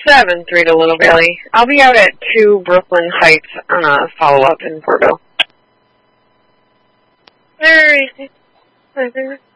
7-3 to Little Valley. I'll be out at 2 Brooklyn Heights on a follow-up in Portville. Alright.